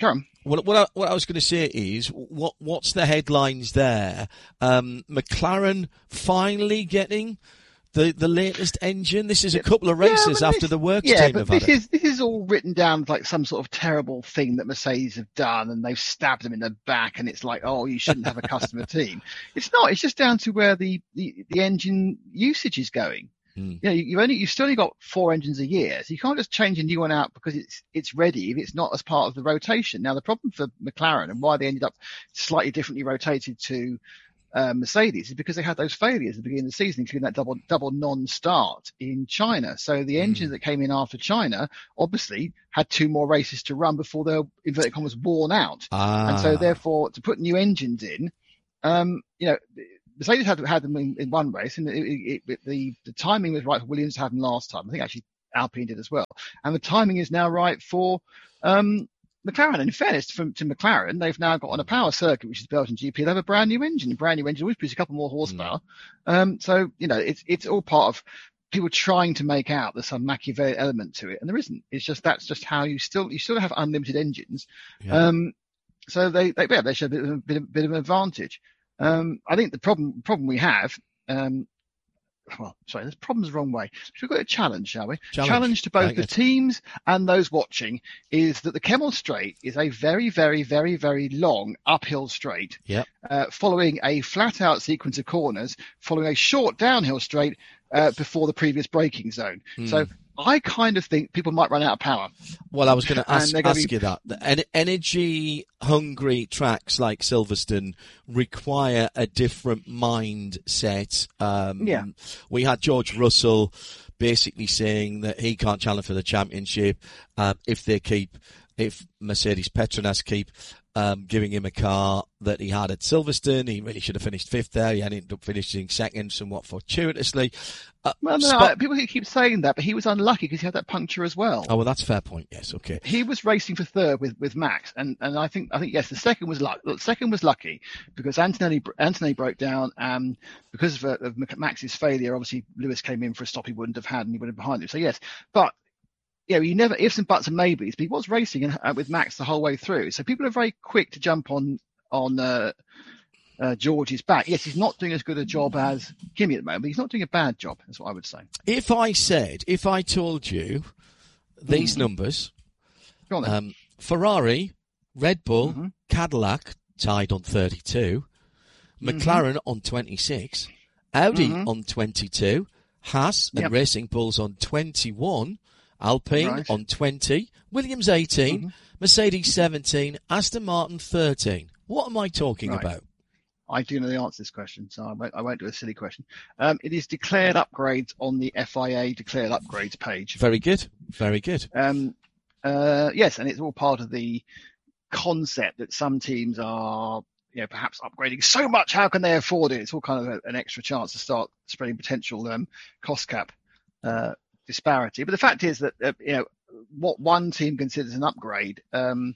What, what, I, what I was going to say is, what what's the headlines there? Um, McLaren finally getting the, the latest engine. This is a couple of races yeah, after this, the works yeah, team but have this had it. is this is all written down as like some sort of terrible thing that Mercedes have done, and they've stabbed them in the back, and it's like, oh, you shouldn't have a customer team. It's not. It's just down to where the the, the engine usage is going. Mm. You know, you only you've still only got four engines a year, so you can't just change a new one out because it's it's ready if it's not as part of the rotation. Now, the problem for McLaren and why they ended up slightly differently rotated to uh, Mercedes is because they had those failures at the beginning of the season, including that double double non-start in China. So the engines mm. that came in after China obviously had two more races to run before they were, inverted commas, worn out, ah. and so therefore to put new engines in, um, you know. Mercedes had had them in, in one race, and it, it, it, the the timing was right for Williams to have them last time. I think actually Alpine did as well, and the timing is now right for um, McLaren. And in fairness to, to McLaren, they've now got on a power circuit, which is Belgian G P. They have a brand new engine. A brand new engine always produces a couple more horsepower. Mm. Um, so you know, it's it's all part of people trying to make out there's some Machiavelli element to it, and there isn't. It's just that's just how you still you still have unlimited engines. Yeah. Um, so they they yeah, they show a bit of a bit of, bit of an advantage. Um, I think the problem problem we have, um, well, sorry, there's problems the wrong way. Should we go to a challenge, shall we? Challenge, challenge to both like the it. teams and those watching is that the Kemmel Straight is a very, very, very, very long uphill straight, yep. uh, following a flat-out sequence of corners, following a short downhill straight uh, before the previous braking zone. Mm. So I kind of think people might run out of power. Well, I was going to ask, ask be... you that. The energy-hungry tracks like Silverstone require a different mindset. Um, yeah. We had George Russell basically saying that he can't challenge for the championship uh, if they keep, if Mercedes Petronas keep um, giving him a car that he had at Silverstone. He really should have finished fifth there. He ended up finishing second somewhat fortuitously. Uh, well, no, Spot- people keep saying that, but he was unlucky because he had that puncture as well. Oh, well, that's a fair point. Yes, okay. He was racing for third with, with Max, and, and I think I think yes, the second was luck. The second was lucky because Antonelli Antonelli broke down, and because of, uh, of Max's failure, obviously Lewis came in for a stop he wouldn't have had, and he would have been behind him. So yes, but yeah, you never ifs and buts and maybes. But he was racing uh, with Max the whole way through, so people are very quick to jump on on. Uh, Uh, George's back. Yes, he's not doing as good a job as Kimi at the moment, but he's not doing a bad job. That's what I would say. If I said, if I told you these mm. numbers, Go on then. Um, Ferrari, Red Bull, mm-hmm. Cadillac tied on thirty-two, McLaren mm-hmm. on twenty-six, Audi mm-hmm. on twenty-two, Haas and yep. Racing Bulls on twenty-one, Alpine right. on twenty, Williams eighteen, mm-hmm. Mercedes seventeen, Aston Martin thirteen. What am I talking right. about? I do know the answer to this question, so I won't, I won't do a silly question. Um, it is declared upgrades on the F I A declared upgrades page. Very good. Very good. Um, uh, yes, and it's all part of the concept that some teams are, you know, perhaps upgrading so much. How can they afford it? It's all kind of a, an extra chance to start spreading potential um, cost cap uh, disparity. But the fact is that uh, you know what one team considers an upgrade. Um,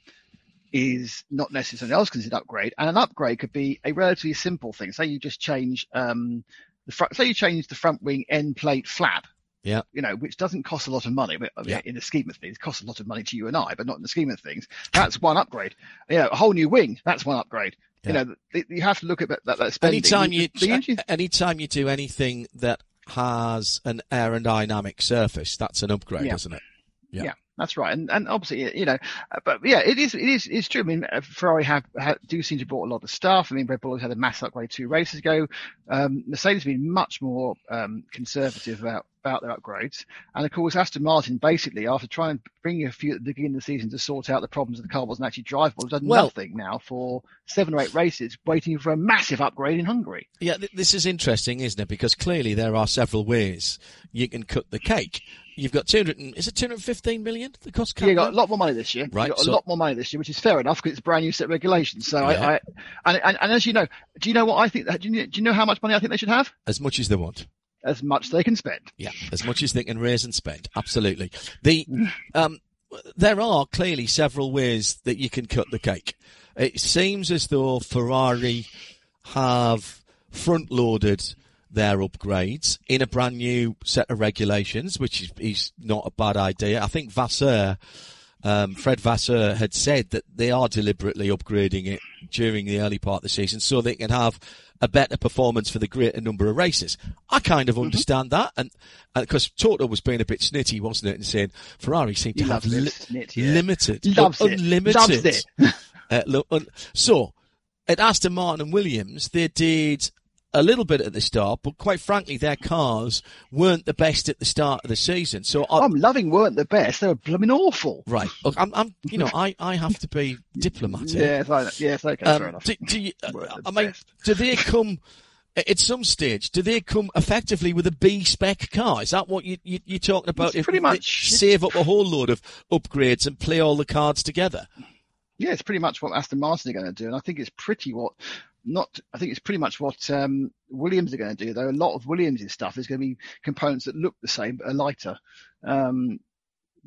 is not necessarily else considered upgrade, and an upgrade could be a relatively simple thing. Say you just change um, the front, say you change the front wing end plate flap, yeah, you know, which doesn't cost a lot of money, but yeah. in the scheme of things, it costs a lot of money to you and I, but not in the scheme of things. That's one upgrade. You know, a whole new wing, that's one upgrade. Yeah. You know, th- you have to look at that, that, that spending. Anytime you, the, the engine... anytime you do anything that has an aerodynamic surface, that's an upgrade, yeah. isn't it? Yeah. yeah. That's right, and and obviously, you know, but yeah, it is it is it's true. I mean, Ferrari have, have do seem to have brought a lot of stuff. I mean, Red Bull has had a mass upgrade two races ago. Um, Mercedes has been much more um, conservative about about their upgrades, and of course, Aston Martin basically, after trying to bring a few at the beginning of the season to sort out the problems that the car wasn't actually drivable, has done well, nothing now for seven or eight races, waiting for a massive upgrade in Hungary. Yeah, th- this is interesting, isn't it? Because clearly there are several ways you can cut the cake. You've got two hundred, is it two hundred fifteen million? The cost cap? Yeah, you got a lot more money this year. Right. You got so, a lot more money this year, which is fair enough because it's a brand new set of regulations. So yeah. I, I and, and, and as you know, do you know what I think? Do you, do you know how much money I think they should have? As much as they want. As much they can spend. Yeah, as much as they can raise and spend. Absolutely. The, um, there are clearly several ways that you can cut the cake. It seems as though Ferrari have front loaded their upgrades in a brand new set of regulations, which is, is not a bad idea. I think Vasseur Um, Fred Vasseur had said that they are deliberately upgrading it during the early part of the season so they can have a better performance for the greater number of races. I kind of understand mm-hmm. that, and because Toto was being a bit snitty, wasn't it, and saying Ferrari seemed to he have li- snit, yeah. limited, loves un- it. unlimited. Loves it. uh, look, un- so at Aston Martin and Williams, they did a little bit at the start, but quite frankly, their cars weren't the best at the start of the season. So I, I'm loving weren't the best; they were blooming awful. Right. Look, I'm, I'm, you know, I, I have to be diplomatic. Yeah, it's like, yeah, it's okay, um, fair enough. Do, do you, uh, I mean, do they come at some stage? Do they come effectively with a B spec car? Is that what you, you you're talking about? It's if pretty much save up a whole load of upgrades and play all the cards together. Yeah, it's pretty much what Aston Martin are going to do, and I think it's pretty what. Not, I think it's pretty much what um, Williams are going to do, though. A lot of Williams' stuff is going to be components that look the same but are lighter. Um,